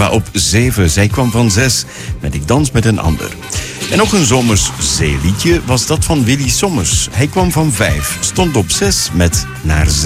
Eva op 7. Zij kwam van 6 met Ik dans met een ander. En nog een zomers zeeliedje was dat van Willy Sommers. Hij kwam van 5, stond op 6 met Naar